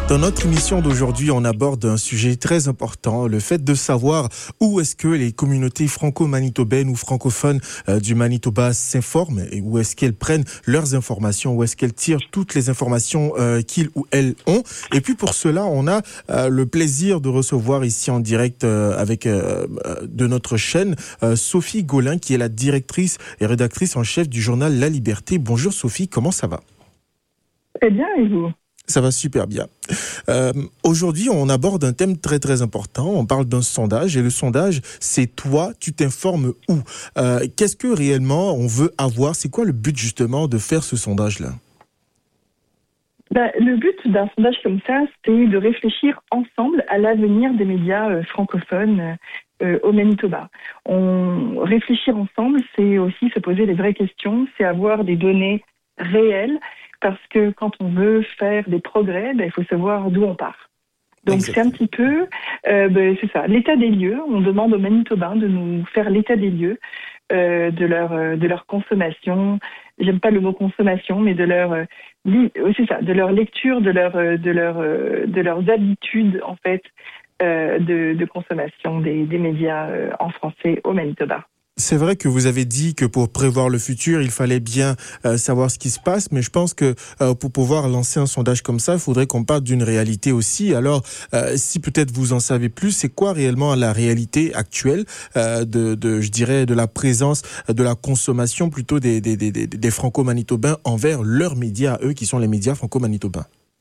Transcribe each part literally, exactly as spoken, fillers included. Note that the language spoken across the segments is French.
Dans notre émission d'aujourd'hui, on aborde un sujet très important, le fait de savoir où est-ce que les communautés franco-manitobaines ou francophones euh, du Manitoba s'informent et où est-ce qu'elles prennent leurs informations, où est-ce qu'elles tirent toutes les informations euh, qu'ils ou elles ont. Et puis pour cela, on a euh, le plaisir de recevoir ici en direct euh, avec euh, de notre chaîne euh, Sophie Gaulin, qui est la directrice et rédactrice en chef du journal La Liberté. Bonjour Sophie, comment ça va? Très bien, et vous? Ça va super bien. Euh, aujourd'hui, on aborde un thème très très important. On parle d'un sondage et le sondage, c'est toi, tu t'informes où? euh, Qu'est-ce que réellement on veut avoir? C'est quoi le but justement de faire ce sondage-là? Ben, le but d'un sondage comme ça, c'est de réfléchir ensemble à l'avenir des médias euh, francophones euh, au Manitoba. On réfléchir ensemble, c'est aussi se poser les vraies questions, c'est avoir des données réelles. Parce que quand on veut faire des progrès, ben, il faut savoir d'où on part. Donc Exactement. C'est un petit peu, euh, ben, c'est ça, l'état des lieux. On demande aux Manitobains de nous faire l'état des lieux euh, de leur euh, de leur consommation. J'aime pas le mot consommation, mais de leur euh, li- c'est ça, de leur lecture, de leur euh, de leur euh, de leurs habitudes en fait euh, de, de consommation des, des médias euh, en français au Manitoba. C'est vrai que vous avez dit que pour prévoir le futur, il fallait bien euh, savoir ce qui se passe, mais je pense que euh, pour pouvoir lancer un sondage comme ça, il faudrait qu'on parte d'une réalité aussi. Alors, euh, si peut-être vous en savez plus, c'est quoi réellement la réalité actuelle euh, de, de, je dirais, de la présence, de la consommation plutôt des, des, des, des, des franco-manitobains envers leurs médias, eux, qui sont les médias franco-manitobains?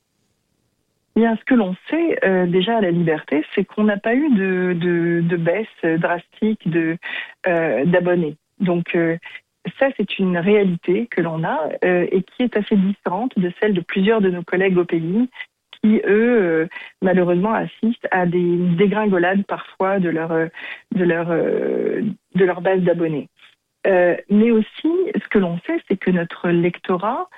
Bien, ce que l'on sait euh, déjà à La Liberté, c'est qu'on n'a pas eu de, de, de baisse drastique de, euh, d'abonnés. Donc euh, ça, c'est une réalité que l'on a euh, et qui est assez différente de celle de plusieurs de nos collègues au pays qui, eux, euh, malheureusement, assistent à des dégringolades parfois de leur, de leur, euh, de leur base d'abonnés. Euh, mais aussi, ce que l'on sait, c'est que notre lectorat...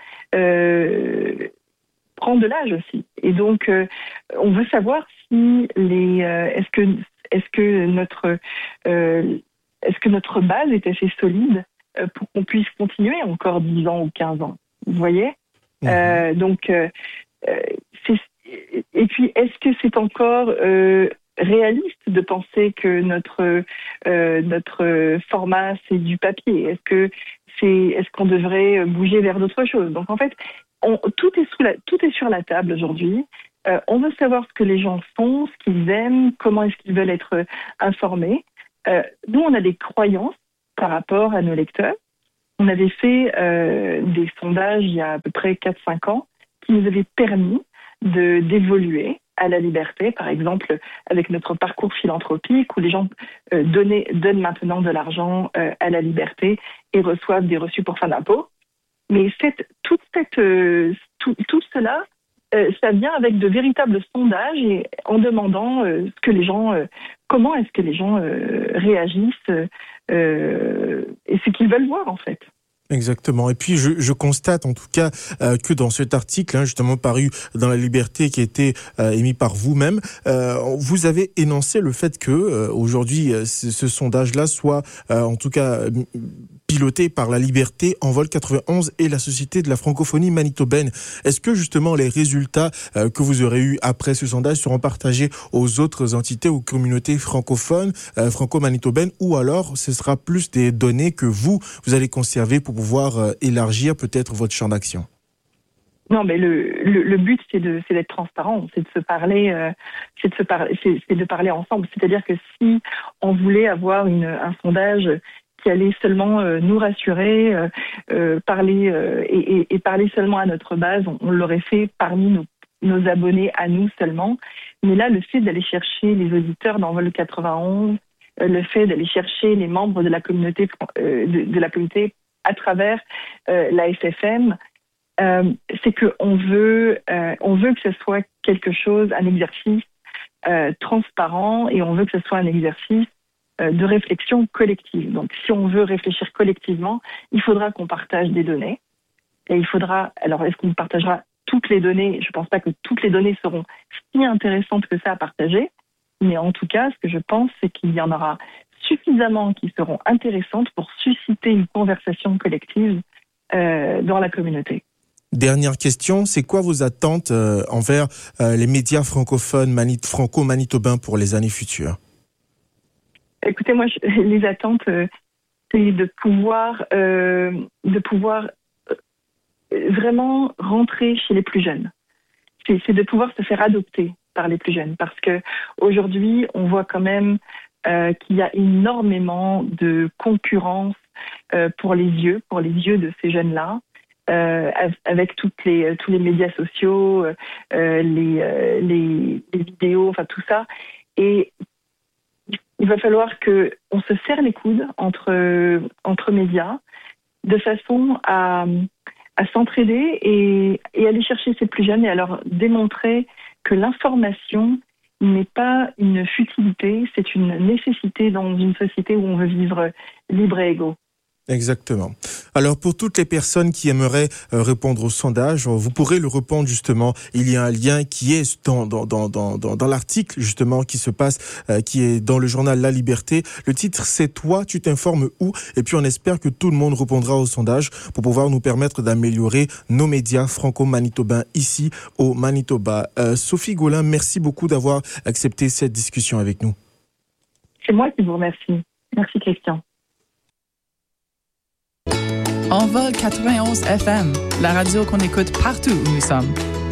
Euh, prend de l'âge aussi. Et donc, euh, on veut savoir si les, euh, est-ce que, est-ce que notre, euh, est-ce que notre base est assez solide euh, pour qu'on puisse continuer encore dix ans ou quinze ans. Vous voyez? Mmh. euh, Donc, euh, c'est, et puis, est-ce que c'est encore euh, réaliste de penser que notre, euh, notre format, c'est du papier? Est-ce que c'est, est-ce qu'on devrait bouger vers d'autres choses? Donc, en fait, On, tout, est sous la, tout est sur la table aujourd'hui. Euh, on veut savoir ce que les gens font, ce qu'ils aiment, comment est-ce qu'ils veulent être informés. Euh, nous, on a des croyances par rapport à nos lecteurs. On avait fait euh, des sondages il y a à peu près quatre cinq ans qui nous avaient permis de, d'évoluer à La Liberté, par exemple avec notre parcours philanthropique où les gens euh, donnaient, donnent maintenant de l'argent euh, à La Liberté et reçoivent des reçus pour fin d'impôt. Mais cette, toute cette, euh, tout, tout cela, euh, ça vient avec de véritables sondages et en demandant euh, ce que les gens, euh, comment est-ce que les gens euh, réagissent euh, et ce qu'ils veulent voir en fait. Exactement. Et puis je, je constate en tout cas euh, que dans cet article, hein, justement paru dans La Liberté, qui a été euh, émis par vous-même, euh, vous avez énoncé le fait que euh, aujourd'hui euh, ce, ce sondage-là soit euh, en tout cas euh, piloté par La Liberté, Envol quatre-vingt-onze et la Société de la francophonie manitobaine. Est-ce que justement les résultats euh, que vous aurez eus après ce sondage seront partagés aux autres entités ou communautés francophones, euh, franco-manitobaines, ou alors ce sera plus des données que vous vous allez conserver pour pouvoir euh, élargir peut-être votre champ d'action? Non, mais le, le, le but c'est de c'est d'être transparent, c'est de se parler, euh, c'est de se parler, c'est, c'est de parler ensemble. C'est-à-dire que si on voulait avoir une, un sondage qui allait seulement euh, nous rassurer, euh, euh, parler euh, et, et, et parler seulement à notre base, on, on l'aurait fait parmi nos, nos abonnés à nous seulement. Mais là, le fait d'aller chercher les auditeurs d'Envol quatre-vingt-onze, euh, le fait d'aller chercher les membres de la communauté euh, de, de la communauté à travers euh, la F F M, euh, c'est qu'on veut, euh, on veut que ce soit quelque chose, un exercice euh, transparent, et on veut que ce soit un exercice euh, de réflexion collective. Donc, si on veut réfléchir collectivement, il faudra qu'on partage des données. Et il faudra, alors est-ce qu'on partagera toutes les données? Je ne pense pas que toutes les données seront si intéressantes que ça à partager, mais en tout cas, ce que je pense, c'est qu'il y en aura suffisamment qui seront intéressantes pour susciter une conversation collective euh, dans la communauté. Dernière question, c'est quoi vos attentes euh, envers euh, les médias francophones, mani- franco-manitobains pour les années futures? Écoutez, moi, je, les attentes, euh, c'est de pouvoir, euh, de pouvoir euh, vraiment rentrer chez les plus jeunes. C'est, c'est de pouvoir se faire adopter par les plus jeunes, parce que aujourd'hui, on voit quand même euh, qu'il y a énormément de concurrence euh, pour les yeux, pour les yeux de ces jeunes-là. Euh, avec toutes les, tous les médias sociaux, euh, les, euh, les, les vidéos, enfin tout ça. Et il va falloir qu'on se serre les coudes entre, entre médias de façon à, à s'entraider et, et aller chercher ces plus jeunes et à leur démontrer que l'information n'est pas une futilité, c'est une nécessité dans une société où on veut vivre libre et égaux. Exactement. Alors pour toutes les personnes qui aimeraient euh, répondre au sondage, vous pourrez le répondre justement. Il y a un lien qui est dans dans dans dans dans, dans l'article justement qui se passe, euh, qui est dans le journal La Liberté. Le titre c'est Toi, tu t'informes où? Et puis on espère que tout le monde répondra au sondage pour pouvoir nous permettre d'améliorer nos médias franco-manitobains ici au Manitoba. Euh, Sophie Gaulin, merci beaucoup d'avoir accepté cette discussion avec nous. C'est moi qui vous remercie. Merci Christian. Envol quatre-vingt-onze F M, la radio qu'on écoute partout où nous sommes.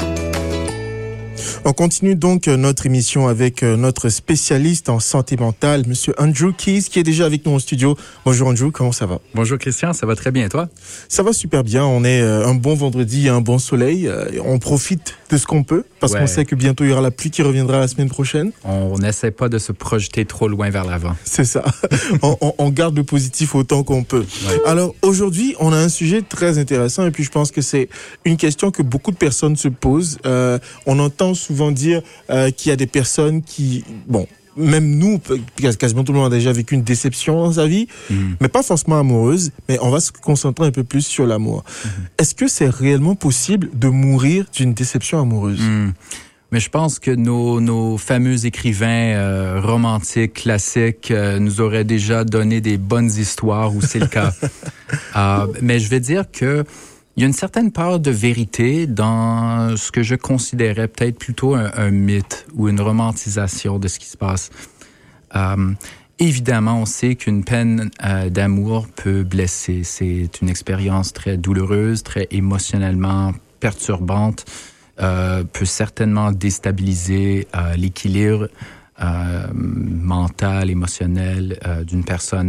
On continue donc notre émission avec notre spécialiste en santé mentale, Monsieur Andrew Keys, qui est déjà avec nous au studio. Bonjour Andrew, comment ça va? Bonjour Christian, ça va très bien et toi? Ça va super bien, on est un bon vendredi, un bon soleil. On profite de ce qu'on peut, parce ouais. qu'on sait que bientôt il y aura la pluie qui reviendra la semaine prochaine. On n'essaie pas de se projeter trop loin vers l'avant. C'est ça, on, on, on garde le positif autant qu'on peut. Ouais. Alors aujourd'hui, on a un sujet très intéressant et puis je pense que c'est une question que beaucoup de personnes se posent. Euh, on entend souvent dire euh, qu'il y a des personnes qui, bon, même nous, quasiment tout le monde a déjà vécu une déception dans sa vie, mmh. mais pas forcément amoureuse, mais on va se concentrer un peu plus sur l'amour. Mmh. Est-ce que c'est réellement possible de mourir d'une déception amoureuse? Mmh. Mais je pense que nos, nos fameux écrivains euh, romantiques, classiques, euh, nous auraient déjà donné des bonnes histoires où c'est le cas. euh, mais je vais dire que il y a une certaine part de vérité dans ce que je considérais peut-être plutôt un, un mythe ou une romantisation de ce qui se passe. Euh, évidemment, on sait qu'une peine euh, d'amour peut blesser. C'est une expérience très douloureuse, très émotionnellement perturbante, euh, peut certainement déstabiliser euh, l'équilibre euh, mental, émotionnel euh, d'une personne.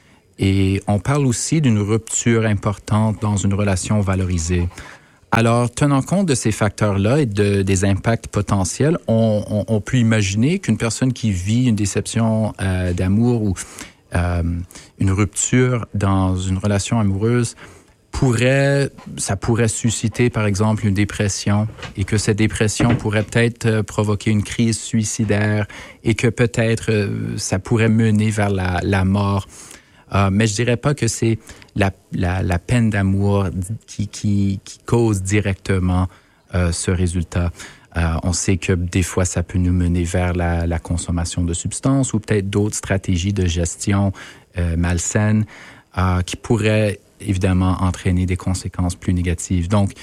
Et on parle aussi d'une rupture importante dans une relation valorisée. Alors, tenant compte de ces facteurs-là et de, des impacts potentiels, on, on, on peut imaginer qu'une personne qui vit une déception euh, d'amour ou euh, une rupture dans une relation amoureuse pourrait, ça pourrait susciter, par exemple, une dépression et que cette dépression pourrait peut-être provoquer une crise suicidaire et que peut-être euh, ça pourrait mener vers la, la mort. Euh, mais je dirais pas que c'est la, la, la peine d'amour qui, qui, qui cause directement euh, ce résultat. Euh, on sait que des fois, ça peut nous mener vers la, la consommation de substances ou peut-être d'autres stratégies de gestion euh, malsaines euh, qui pourraient évidemment entraîner des conséquences plus négatives. Donc,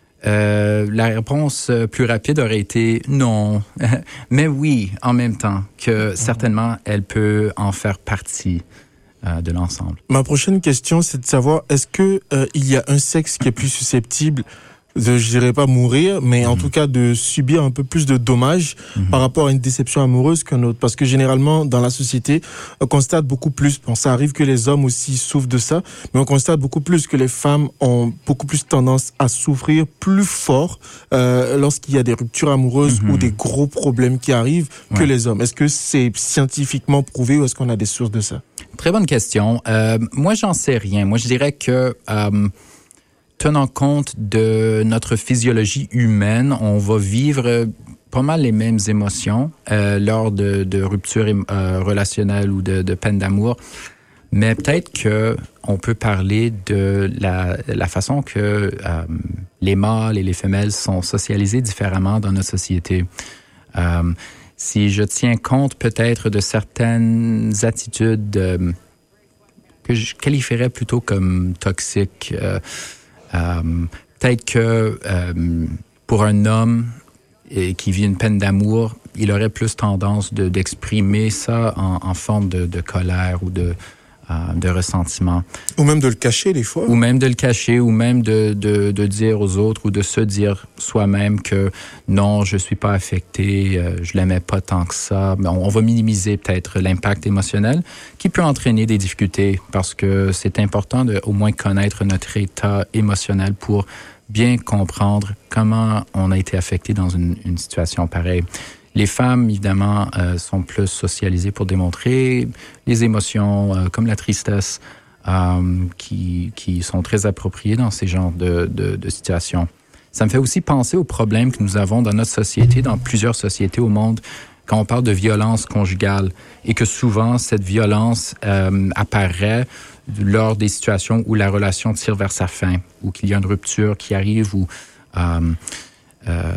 euh, la réponse plus rapide aurait été non. Mais oui, en même temps, que certainement, elle peut en faire partie de l'ensemble. Ma prochaine question, c'est de savoir, est-ce que euh, il y a un sexe qui est plus susceptible de, je dirais pas mourir, mais mm-hmm. en tout cas de subir un peu plus de dommages mm-hmm. par rapport à une déception amoureuse qu'un autre? Parce que généralement, dans la société, on constate beaucoup plus, bon, ça arrive que les hommes aussi souffrent de ça, mais on constate beaucoup plus que les femmes ont beaucoup plus tendance à souffrir plus fort euh, lorsqu'il y a des ruptures amoureuses mm-hmm. ou des gros problèmes qui arrivent ouais. que les hommes. Est-ce que c'est scientifiquement prouvé ou est-ce qu'on a des sources de ça? Très bonne question. Euh, moi, j'en sais rien. Moi, je dirais que euh, tenant compte de notre physiologie humaine, on va vivre pas mal les mêmes émotions euh, lors de, de ruptures euh, relationnelles ou de, de peine d'amour. Mais peut-être que on peut parler de la, la façon que euh, les mâles et les femelles sont socialisés différemment dans notre société. Euh, Si je tiens compte peut-être de certaines attitudes euh, que je qualifierais plutôt comme toxiques, euh, euh, peut-être que euh, pour un homme et qui vit une peine d'amour, il aurait plus tendance de, d'exprimer ça en, en forme de, de colère ou de, euh, de ressentiment. Ou même de le cacher des fois. Ou même de le cacher, ou même de, de, de dire aux autres ou de se dire soi-même que non, je suis pas affecté, euh, je l'aimais pas tant que ça. Mais on, on va minimiser peut-être l'impact émotionnel qui peut entraîner des difficultés parce que c'est important de au moins connaître notre état émotionnel pour bien comprendre comment on a été affecté dans une, une situation pareille. Les femmes, évidemment, euh, sont plus socialisées pour démontrer les émotions euh, comme la tristesse euh, qui, qui sont très appropriées dans ces genres de, de, de situations. Ça me fait aussi penser aux problèmes que nous avons dans notre société, dans plusieurs sociétés au monde, quand on parle de violence conjugale et que souvent cette violence euh, apparaît lors des situations où la relation tire vers sa fin, ou qu'il y a une rupture qui arrive, ou euh, euh,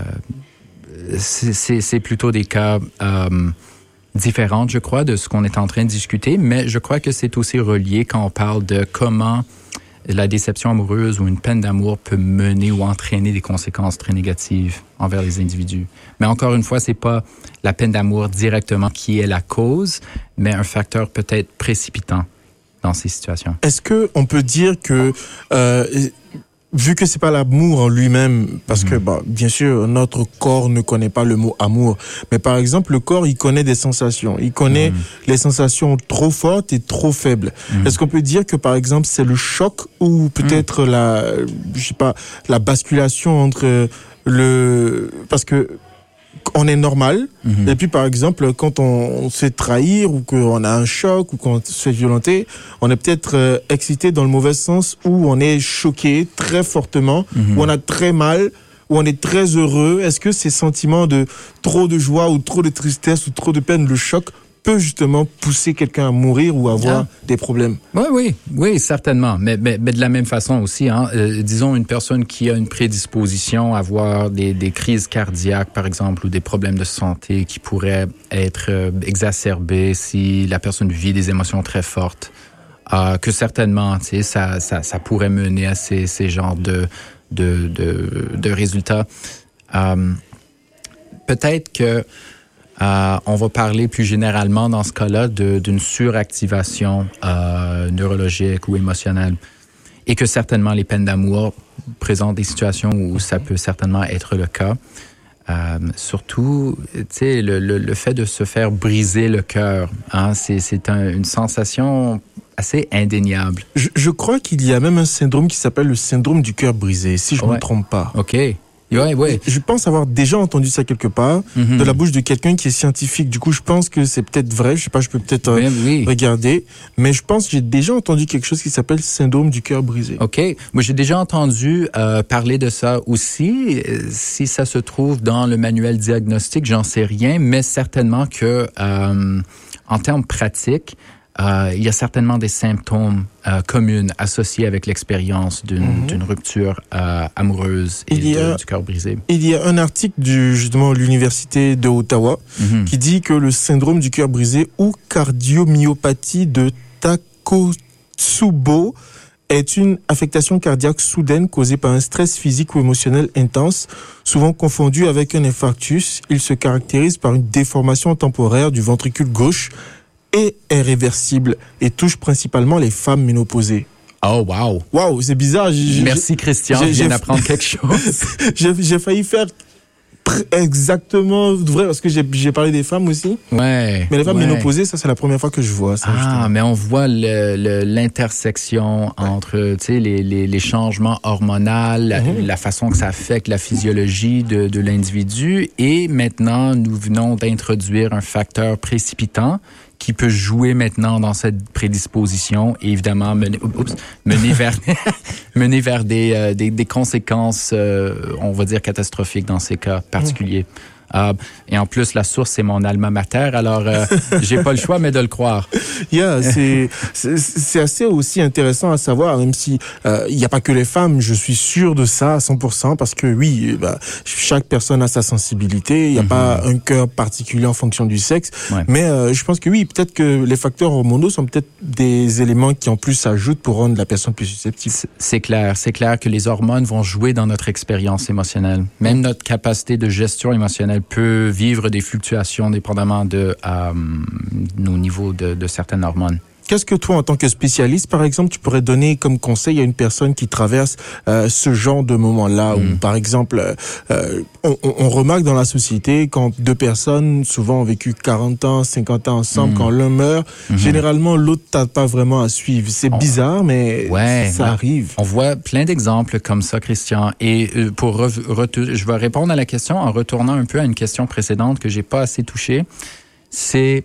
c'est, c'est, c'est plutôt des cas euh, différents, je crois, de ce qu'on est en train de discuter, mais je crois que c'est aussi relié quand on parle de comment la déception amoureuse ou une peine d'amour peut mener ou entraîner des conséquences très négatives envers les individus. Mais encore une fois, c'est pas la peine d'amour directement qui est la cause, mais un facteur peut-être précipitant dans ces situations. Est-ce que on peut dire que euh, vu que c'est pas l'amour en lui-même, parce mmh. que bah, bien sûr notre corps ne connaît pas le mot amour, mais par exemple le corps il connaît des sensations, il connaît mmh. les sensations trop fortes et trop faibles. Mmh. Est-ce qu'on peut dire que par exemple c'est le choc ou peut-être mmh. la, je sais pas, la basculation entre le, parce que on est normal, mmh. et puis par exemple quand on, on se fait trahir ou qu'on a un choc ou qu'on se fait violenter, on est peut-être euh, excité dans le mauvais sens où on est choqué très fortement, mmh. où on a très mal, où on est très heureux. Est-ce que ces sentiments de trop de joie ou trop de tristesse ou trop de peine, le choc peut justement pousser quelqu'un à mourir ou à avoir ah. des problèmes? Oui, oui, oui, certainement. Mais, mais, mais de la même façon aussi, hein, euh, disons une personne qui a une prédisposition à avoir des, des crises cardiaques, par exemple, ou des problèmes de santé qui pourraient être euh, exacerbés si la personne vit des émotions très fortes, euh, que certainement, tu sais, ça, ça, ça pourrait mener à ces, ces genres de, de, de, de résultats. Euh, peut-être que Euh, on va parler plus généralement dans ce cas-là de, d'une suractivation euh, neurologique ou émotionnelle et que certainement les peines d'amour présentent des situations où ça peut certainement être le cas. Euh, surtout, tu sais, le, le, le fait de se faire briser le cœur, hein, c'est, c'est un, une sensation assez indéniable. Je, je crois qu'il y a même un syndrome qui s'appelle le syndrome du cœur brisé, si je ne ouais. me trompe pas. OK. Ouais, ouais. Je pense avoir déjà entendu ça quelque part, mm-hmm. de la bouche de quelqu'un qui est scientifique. Du coup, je pense que c'est peut-être vrai. Je sais pas, je peux peut-être euh, oui. regarder. Mais je pense que j'ai déjà entendu quelque chose qui s'appelle syndrome du cœur brisé. OK. Moi, j'ai déjà entendu euh, parler de ça aussi. Si ça se trouve dans le manuel diagnostique, j'en sais rien, mais certainement que, euh, en termes pratiques, Euh, il y a certainement des symptômes euh, communs associés avec l'expérience d'une, mm-hmm. d'une rupture euh, amoureuse et il y a, de, du cœur brisé. Il y a un article du justement l'université de Ottawa mm-hmm. qui dit que le syndrome du cœur brisé ou cardiomyopathie de Takotsubo est une affectation cardiaque soudaine causée par un stress physique ou émotionnel intense, souvent confondu avec un infarctus. Il se caractérise par une déformation temporaire du ventricule gauche et est réversible et touche principalement les femmes ménopausées. Oh, wow. Wow, c'est bizarre. J'ai, Merci, Christian. J'ai, je viens j'ai, d'apprendre quelque chose. j'ai, j'ai failli faire exactement vrai parce que j'ai, j'ai parlé des femmes aussi. Ouais. Mais les femmes ouais. ménopausées, ça, c'est la première fois que je vois ça. Ah, justement. mais on voit le, le, l'intersection entre, tu sais, les, les, les changements hormonaux, la, mmh. la façon que ça affecte la physiologie de, de l'individu. Et maintenant, nous venons d'introduire un facteur précipitant qui peut jouer maintenant dans cette prédisposition et évidemment mener, oups, mener vers, mener vers des, euh, des, des conséquences, euh, on va dire, catastrophiques dans ces cas particuliers. Euh, et en plus, la source, c'est mon alma mater, alors euh, j'ai pas le choix, mais de le croire. Yeah, c'est, c'est, c'est assez aussi intéressant à savoir, même si euh, il n'y a pas que les femmes, je suis sûr de ça à cent pour cent, parce que oui, bah, chaque personne a sa sensibilité, il n'y a mm-hmm. pas un cœur particulier en fonction du sexe, ouais. mais euh, je pense que oui, peut-être que les facteurs hormonaux sont peut-être des éléments qui en plus s'ajoutent pour rendre la personne plus susceptible. C'est, c'est clair, c'est clair que les hormones vont jouer dans notre expérience émotionnelle. Même notre capacité de gestion émotionnelle peut vivre des fluctuations dépendamment de euh, nos niveaux de, de certaines hormones. Qu'est-ce que toi, en tant que spécialiste, par exemple, tu pourrais donner comme conseil à une personne qui traverse euh, ce genre de moment-là, mmh. où, par exemple, euh, on, on remarque dans la société, quand deux personnes, souvent ont vécu quarante ans, cinquante ans ensemble, mmh. quand l'un meurt, mmh. généralement, l'autre n'a pas vraiment à suivre. C'est on... bizarre, mais ouais, ça ouais. arrive. On voit plein d'exemples comme ça, Christian. Et pour re- re- je vais répondre à la question en retournant un peu à une question précédente que j'ai pas assez touchée. C'est...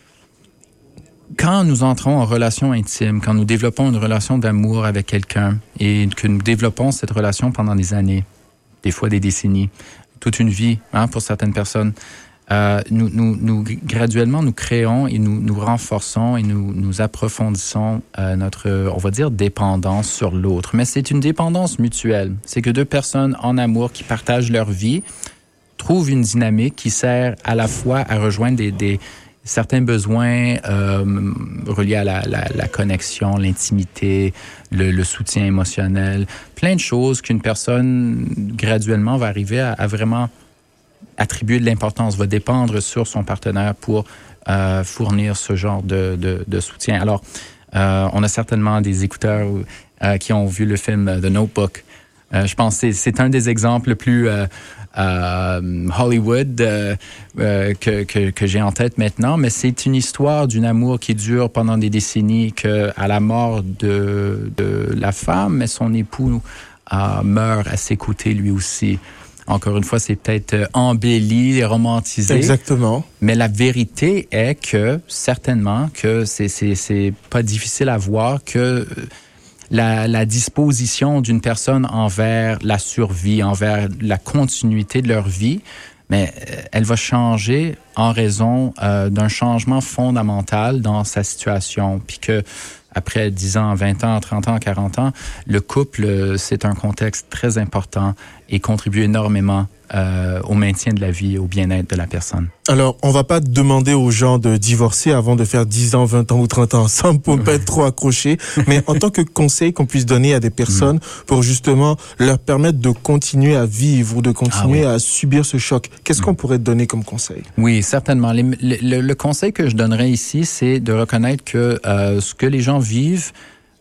Quand nous entrons en relation intime, quand nous développons une relation d'amour avec quelqu'un et que nous développons cette relation pendant des années, des fois des décennies, toute une vie, hein, pour certaines personnes, euh, nous, nous, nous, graduellement, nous créons et nous, nous renforçons et nous, nous approfondissons euh, notre, on va dire, dépendance sur l'autre. Mais c'est une dépendance mutuelle. C'est que deux personnes en amour qui partagent leur vie trouvent une dynamique qui sert à la fois à rejoindre des... des certains besoins euh, reliés à la, la, la connexion, l'intimité, le, le soutien émotionnel, plein de choses qu'une personne graduellement va arriver à, à vraiment attribuer de l'importance, va dépendre sur son partenaire pour euh, fournir ce genre de, de, de soutien. Alors, euh, on a certainement des écouteurs euh, qui ont vu le film The Notebook. Euh, je pense que c'est, c'est un des exemples plus... Euh, Euh, Hollywood euh, euh, que, que, que j'ai en tête maintenant, mais c'est une histoire d'un amour qui dure pendant des décennies, que à la mort de, de la femme, mais son époux euh, meurt à ses côtés lui aussi. Encore une fois, c'est peut-être embelli et romantisé. Exactement. Mais la vérité est que, certainement, que c'est, c'est, c'est pas difficile à voir que... La, la disposition d'une personne envers la survie, envers la continuité de leur vie, mais elle va changer en raison euh, d'un changement fondamental dans sa situation. Puis que après dix ans, vingt ans, trente ans, quarante ans, le couple, c'est un contexte très important et contribue énormément euh, au maintien de la vie et au bien-être de la personne. Alors, on va pas demander aux gens de divorcer avant de faire dix ans, vingt ans ou trente ans ensemble pour ne pas être trop accrochés, mais en tant que conseil qu'on puisse donner à des personnes mmh. pour justement leur permettre de continuer à vivre ou de continuer ah oui. à subir ce choc, qu'est-ce mmh. qu'on pourrait te donner comme conseil? Oui, certainement. Les, le, le conseil que je donnerais ici, c'est de reconnaître que euh, ce que les gens vivent,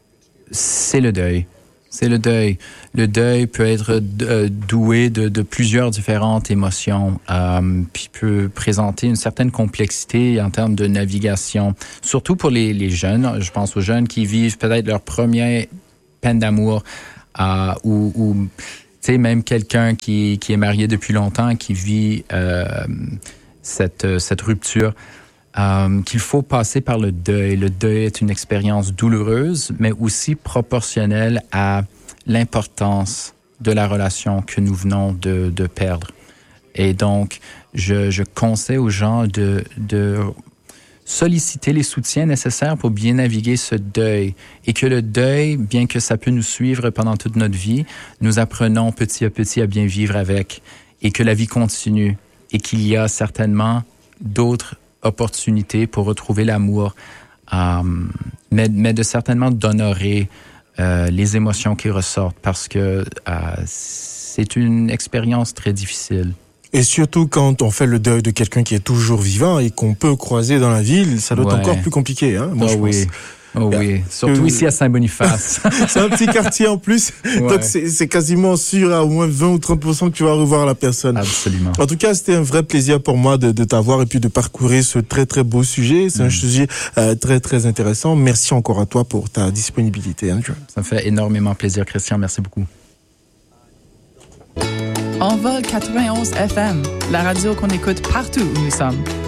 c'est le deuil. C'est le deuil. Le deuil peut être euh, doué de, de plusieurs différentes émotions, euh, puis peut présenter une certaine complexité en termes de navigation, surtout pour les, les jeunes. Je pense aux jeunes qui vivent peut-être leur première peine d'amour, euh, ou, ou tu sais, même quelqu'un qui, qui est marié depuis longtemps, qui vit euh, cette, cette rupture. Euh, qu'il faut passer par le deuil. Le deuil est une expérience douloureuse, mais aussi proportionnelle à l'importance de la relation que nous venons de, de perdre. Et donc, je, je conseille aux gens de, de solliciter les soutiens nécessaires pour bien naviguer ce deuil. Et que le deuil, bien que ça peut nous suivre pendant toute notre vie, nous apprenons petit à petit à bien vivre avec. Et que la vie continue. Et qu'il y a certainement d'autres opportunité pour retrouver l'amour, euh, mais, mais de certainement d'honorer euh, les émotions qui ressortent parce que euh, c'est une expérience très difficile. Et surtout quand on fait le deuil de quelqu'un qui est toujours vivant et qu'on peut croiser dans la ville, ça doit être ouais. encore plus compliqué. Hein, moi, oh je oui. pense. Oh oui, surtout euh, ici à Saint-Boniface. C'est un petit quartier en plus, ouais. donc c'est, c'est quasiment sûr à au moins vingt ou trente pour cent que tu vas revoir la personne. Absolument. En tout cas, c'était un vrai plaisir pour moi de, de t'avoir et puis de parcourir ce très très beau sujet. C'est mmh. un sujet euh, très très intéressant. Merci encore à toi pour ta disponibilité, Andrew. Ça me fait énormément plaisir, Christian. Merci beaucoup. Envol quatre-vingt-onze F M, la radio qu'on écoute partout où nous sommes.